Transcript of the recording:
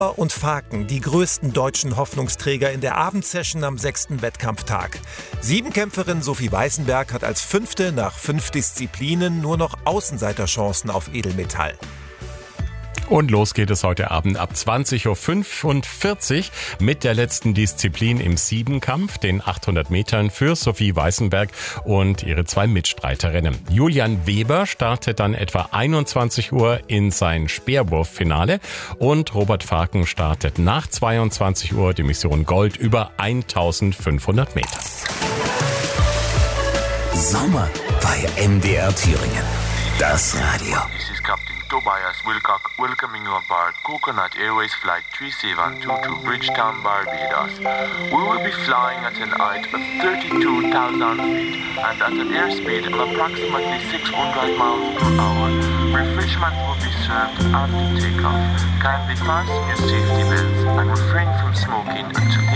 und Faken, die größten deutschen Hoffnungsträger in der Abendsession am 6. Wettkampftag. Siebenkämpferin Sophie Weißenberg hat als 5. nach 5 Disziplinen nur noch Außenseiterchancen auf Edelmetall. Und los geht es heute Abend ab 20.45 Uhr mit der letzten Disziplin im Siebenkampf, den 800 Metern für Sophie Weißenberg und ihre 2 Mitstreiterinnen. Julian Weber startet dann etwa 21 Uhr in sein Speerwurffinale und Robert Faken startet nach 22 Uhr die Mission Gold über 1500 Meter. Sommer bei MDR Thüringen. Das Radio. Tobias Wilcock welcoming you aboard Coconut Airways Flight 3722 to Bridgetown, Barbados. We will be flying at an height of 32,000 feet and at an airspeed of approximately 600 miles per hour. Refreshment will be served after takeoff. Kindly fasten your safety belts and refrain from smoking until